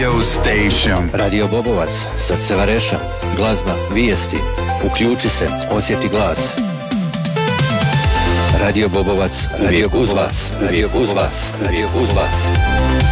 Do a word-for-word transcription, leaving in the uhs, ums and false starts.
radio station. Radio Bobovac, srce Vareša, glazba, vijesti, uključi se, osjeti glas. Radio Bobovac, radio uz vas, radio uz vas, radio uz vas.